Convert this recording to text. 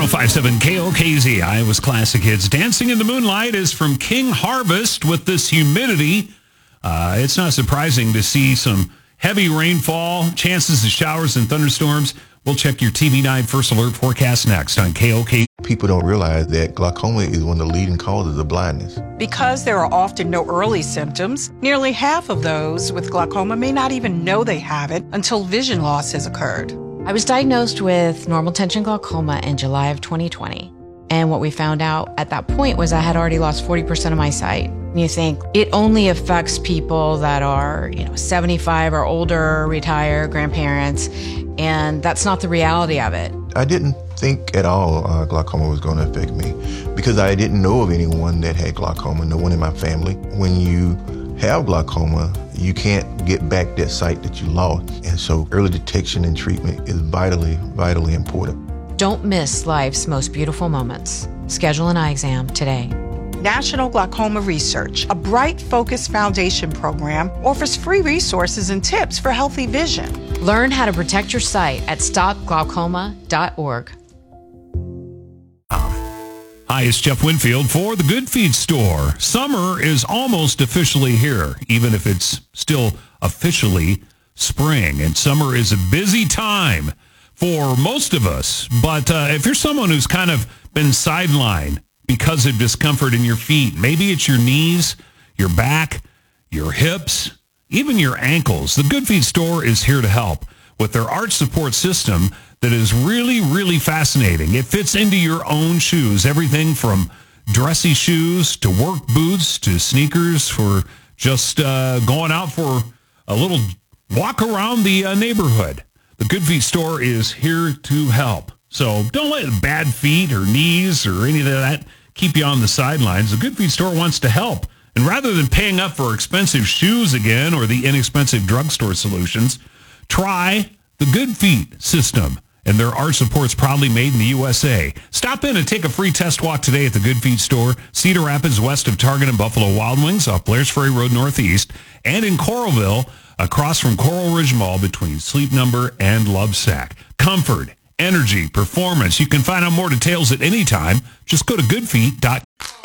105.7 KOKZ, Iowa's Classic Hits. Dancing in the Moonlight is from King Harvest. With this humidity, it's not surprising to see some heavy rainfall, chances of showers and thunderstorms. We'll check your TV9 First Alert forecast next on KOKZ. People don't realize that glaucoma is one of the leading causes of blindness. Because there are often no early symptoms, nearly half of those with glaucoma may not even know they have it until vision loss has occurred. I was diagnosed with normal tension glaucoma in July of 2020. And what we found out at that point was I had already lost 40% of my sight. And you think it only affects people that are, 75 or older, retired, grandparents. And that's not the reality of it. I didn't think at all glaucoma was going to affect me because I didn't know of anyone that had glaucoma, no one in my family. When you have glaucoma, you can't get back that sight that you lost. And so early detection and treatment is vitally, vitally important. Don't miss life's most beautiful moments. Schedule an eye exam today. National Glaucoma Research, a Bright Focus Foundation program, offers free resources and tips for healthy vision. Learn how to protect your sight at stopglaucoma.org. Hi, it's Jeff Winfield for the Good Feet Store. Summer is almost officially here, even if it's still officially spring. And summer is a busy time for most of us. But if you're someone who's kind of been sidelined because of discomfort in your feet, maybe it's your knees, your back, your hips, even your ankles, the Good Feet Store is here to help with their arch support system that is really, really fascinating. It fits into your own shoes, everything from dressy shoes to work boots to sneakers for just going out for a little walk around the neighborhood. The Good Feet Store is here to help. So don't let bad feet or knees or any of that keep you on the sidelines. The Good Feet Store wants to help. And rather than paying up for expensive shoes again or the inexpensive drugstore solutions, try the Good Feet system. And their arch support's proudly made in the USA. Stop in and take a free test walk today at the Good Feet Store, Cedar Rapids, west of Target and Buffalo Wild Wings, off Blair's Ferry Road Northeast, and in Coralville, across from Coral Ridge Mall between Sleep Number and Lovesac. Comfort, energy, performance. You can find out more details at any time. Just go to goodfeet.com.